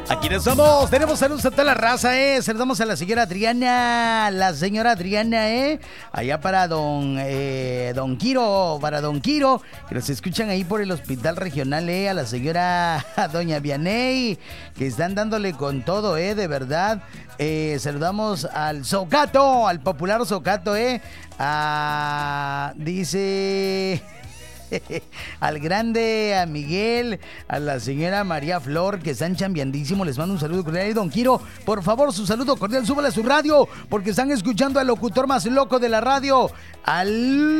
Aquí estamos, tenemos saludos a toda la raza, saludamos a la señora Adriana, allá para don Quiro, que nos escuchan ahí por el hospital regional, a la señora doña Vianey, que están dándole con todo, de verdad. Saludamos al Zocato, al popular Zocato, dice... al grande, a Miguel, a la señora María Flor, que están chambeandísimo, les mando un saludo cordial. Y don Quiro, por favor, su saludo cordial, súbale a su radio, porque están escuchando al locutor más loco de la radio, al